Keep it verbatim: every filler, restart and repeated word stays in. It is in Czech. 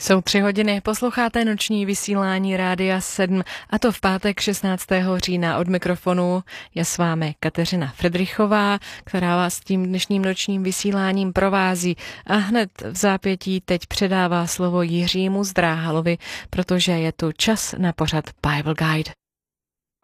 Jsou tři hodiny, posloucháte noční vysílání Rádia sedm, a to v pátek šestnáctého října. Od mikrofonu je s vámi Kateřina Fridrichová, která vás tím dnešním nočním vysíláním provází. A hned v zápětí teď předává slovo Jiřímu Zdráhalovi, protože je tu čas na pořad Bible Guide.